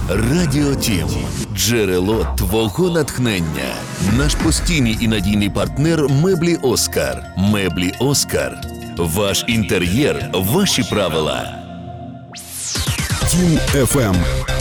Радіо Тім. Джерело твого натхнення. Наш постійний і надійний партнер Меблі Оскар. Меблі Оскар. Ваш інтер'єр, ваші правила. Тім FM.